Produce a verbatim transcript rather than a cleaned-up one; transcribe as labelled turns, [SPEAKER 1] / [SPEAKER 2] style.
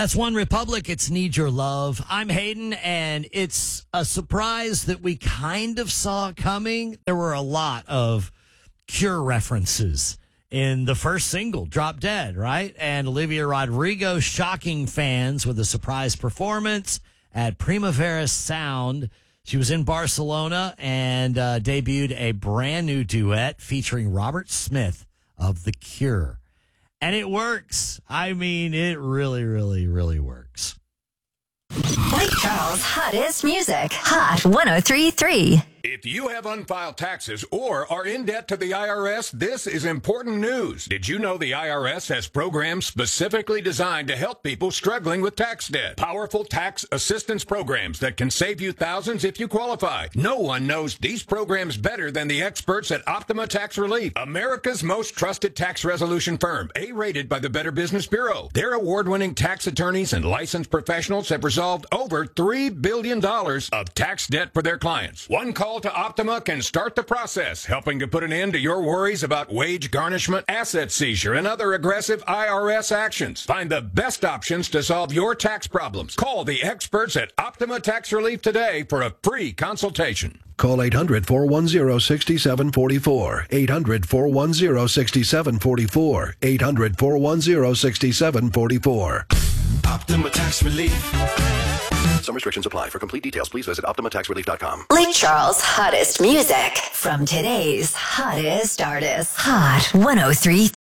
[SPEAKER 1] That's One Republic. It's Need Your Love. I'm Hayden, and it's a surprise that we kind of saw coming. There were a lot of Cure references in the first single, Drop Dead, right? And Olivia Rodrigo shocking fans with a surprise performance at Primavera Sound. She was in Barcelona and uh, debuted a brand new duet featuring Robert Smith of The Cure. And it works. I mean, it really, really, really works.
[SPEAKER 2] Lake Charles' hottest music. Hot one oh three point three.
[SPEAKER 3] If you have unfiled taxes or are in debt to the I R S, this is important news. Did you know the I R S has programs specifically designed to help people struggling with tax debt? Powerful tax assistance programs that can save you thousands if you qualify. No one knows these programs better than the experts at Optima Tax Relief, America's most trusted tax resolution firm, A-rated by the Better Business Bureau. Their award-winning tax attorneys and licensed professionals have resolved over three billion dollars of tax debt for their clients. One call to Optima can start the process, helping to put an end to your worries about wage garnishment, asset seizure, and other aggressive I R S actions. Find the best options to solve your tax problems. Call the experts at Optima Tax Relief today for a free consultation.
[SPEAKER 4] Call eight hundred, four one zero, six seven four four. eight hundred, four one zero, six seven four four. eight hundred, four one zero, six seven four four.
[SPEAKER 5] Optima Tax Relief.
[SPEAKER 4] Some restrictions apply. For complete details, please visit optima tax relief dot com.
[SPEAKER 2] Lake Charles' hottest music from today's hottest artists. Hot one oh three point three.